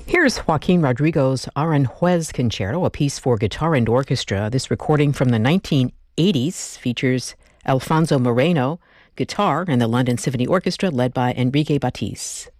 Here's Joaquin Rodrigo's Aranjuez Concerto, a piece for guitar and orchestra. This recording from the 1980s features Alfonso Moreno, guitar, and the London Symphony Orchestra led by Enrique Batiz.